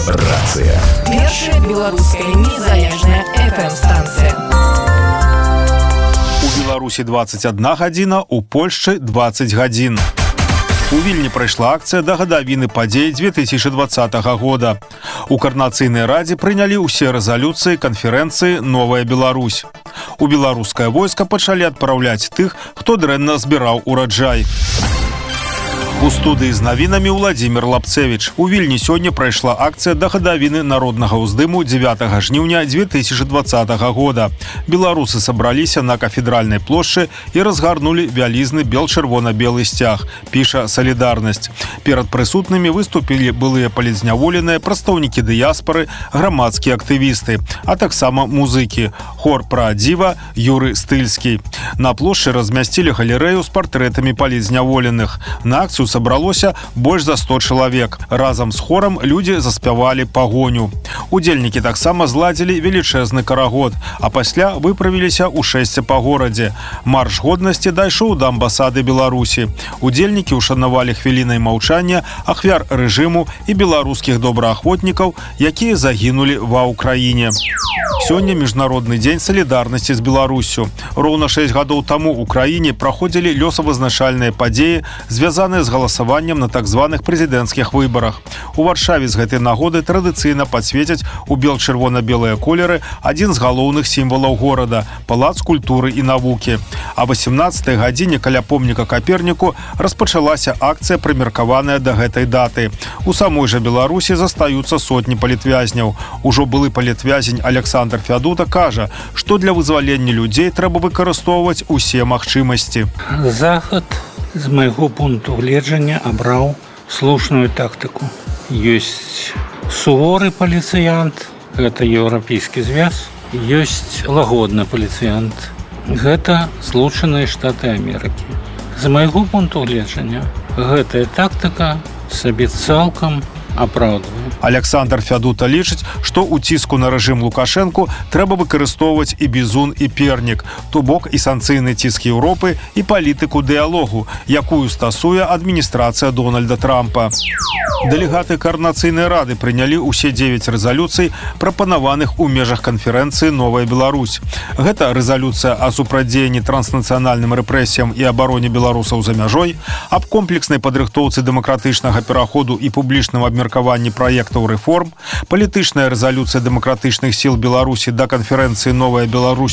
Рацыя. Першая беларуская незалежная FM-станцыя. У Беларусі 21 гадзіна, у Польшчы 20 гадзін. У Вільні прайшла акцыя да гадавіны падзей 2020 года. У Координацыйнай радзе прынялі ўсе рэзалюцыі канферэнцыі «Новая Беларусь». У беларускае войска пачалі адпраўляць тых, хто дрэнна збіраў ураджай. У студыі з навінамі Владзімир Лапцевіч. У Вільні сёння прайшла акцыя да гадавіны народнага ўздыму 9 жніўня 2020 года. Беларусы сабраліся на кафедральнай плошчы і разгарнулі вялізны бел-чырвона-белы сцяг, піша «Салідарнасць». Перад прысутнымі выступілі былыя палітзняволеныя, прадстаўнікі дыяспары, грамадскія актывісты, а таксама музыкі. Хор «Пра-дзіва» Юры Стыльскі. На плошчы размясцілі галерэю з партрэтамі палітзняволеных. На акцыю сабралося больш за 100 чалавек. Разам з хорам людзі заспявалі пагоню. Удзельнікі таксама зладзілі велічэзны карагод, а пасля выправіліся ў шэсце па горадзе. Марш годнасці дайшоў да амбасады Беларусі. Удзельнікі ушанавалі хвілінай маўчання ахвяр рэжыму і беларускіх добраахвотнікаў, якія загінулі ва ўкраіне. Сёння міжнародны дзень салідарнасці з Беларуссю. Роўна 6 гадоў таму ў краіне праходзілі лёсавызначальныя падзеі, звязаныя з галасаваннем на так званых прэзідэнцкіх выбарах. У Варшаве з гэтай нагоды традыцыйна падсвецяць у бел-чырвона-белыя колеры адзін з галоўных сімвалаў горада – палац культуры і навукі. А 18-й гадзіне каля помніка Каперніку распачалася акцыя, прымеркаваная да гэтай даты. У самой жа Беларусі застаюцца сотні палітвязняў. Ужо былы палітвязень Александр Фядута кажа, што для вызвалення людзей трэба выкарыстоўваць усе магчымасці. Захад, з майго пункту гледжання, абраў слушную тактыку. Ёсць суворы паліцыянт, гэта еўрапейскі звяз, ёсць лагодны паліцыянт, гэта Злучаныя Штаты Амерыкі. З майго пункту гледжання гэтая тактыка сабе цалкам апраўдвае. Александр Фядута лічыць, што ў ціску на рэжым Лукашэнку трэба выкарыстоўваць і бізун, і пернік, то бок і санкцыйны ціск Еўропы, і палітыку дыялогу, якую стасуе адміністрацыя Дональда Трампа. Дэлегаты Координацыйнай рады прынялі ўсе 9 рэзалюцый, прапанаваных у межах канферэнцыі «Новая Беларусь». Гэта рэзалюцыя о супрацьдзеянні транснацыянальным рэпрэсіям і абароне беларусаў за мяжой, аб комплекснай падрыхтоўцы дэмакратычнага пераходу і публічным абмеркаванні праектаў рэформ, палітычная рэзалюцыя дэмакратычных сіл Беларусі да канферэнцыі «Новая Беларусь»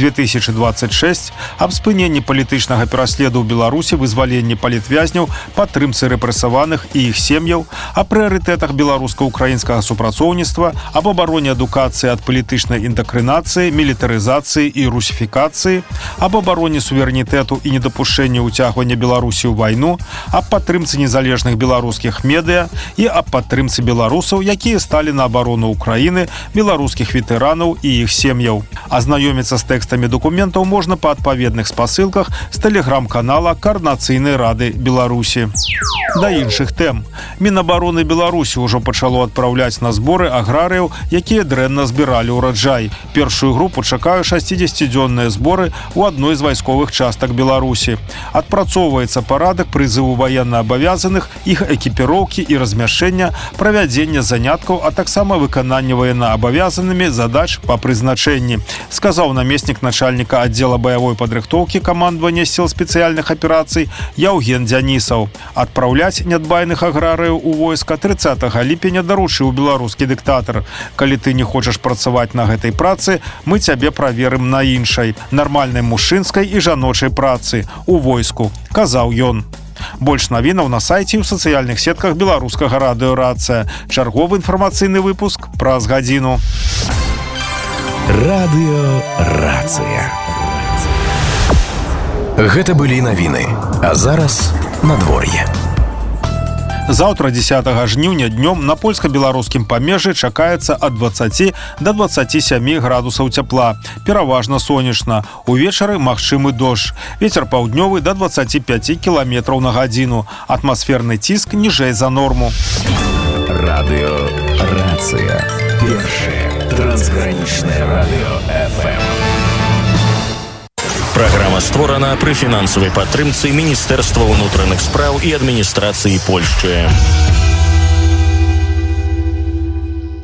2026, аб спыненні палітычнага пераследу ў Беларусі, вызваленні палітвязняў, падтрымцы рэпрэсаваных і іх сем'яў, о прыярытэтах беларуска-украінскага супрацоўніцтва, об абароне адукацыі ад палітычнай індакрынацыі, мілітарызацыі і русіфікацыі, об абароне суверэнітэту і недапушчэнні ўцягвання Беларусі ў вайну, аб падтрымцы незалежных беларускіх медыа і аб падтрымцы беларусаў, якія сталі на абарону Украіны, беларускіх ветэранаў і іх сем'яў. Азнаёміцца з тэкстамі дакументаў можна па адпаведных спасылках з тэлеграм-канала Координацыйнай рады Беларусі. Да іншых тэм. Мінабароны Беларусі ўжо пачало адпраўляць на зборы аграрыяў, якія дрэнна збіралі ўраджай. Першую групу чакаю 60-дзённыя зборы ў адной з вайсковых частак Беларусі. Адпрацоўваецца парадак прызыву ваеннаабавязаных, іх экіпіроўкі і размяшчэння, правядзення заняткаў, а таксама выканання военноабавязанымі задач па прызначэнні, сказаў намеснік начальніка аддзела баявой падрыхтоўкі камандавання сіл спецыяльных аперацый Яўген Дзянісаў. Адпраўляць нядбайных аграрыяў у войска 30 ліпеня даручыў беларускі дыктатар. Калі ты не хочаш працаваць на гэтай працы, мы цябе праверым на іншай, нармальнай мужчынскай і жаночай працы у войску, казаў ён. Больш навінаў на сайце і ў сацыяльных сетках беларускага радыё «Рацыя». Чарговы інфармацыйны выпуск праз гадзіну. Радыё «Рацыя». Гэта былі навіны. А зараз надвор'е. Заўтра 10 жніўня днём на польска-беларускім памежжы чакаецца ад 20 до 27 градусаў цяпла. Пераважна сонечна. Увечары магчымы дождж. Вецер паўднёвы до 25 км на гадзіну. Атмасферны ціск ніжэй за норму. Радыё «Рацыя». Першае трансгранічнае радыё FM. Праграма створана пры фінансавай падтрымцы Міністэрства ўнутраных спраў і адміністрацыі Польшчы.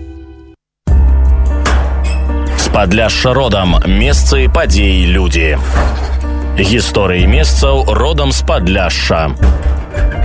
Падляшша родам. Месцы, падзеі, людзі. Гісторыі месцаў родам з Падляшша.